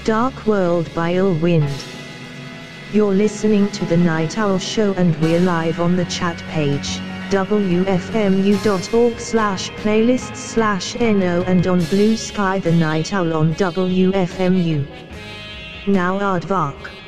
Dark World by Ill Wind. You're listening to The Night Owl Show and we're live on the chat page, wfmu.org/playlists/no and on Blue Sky The Night Owl on WFMU. Now Aardvark.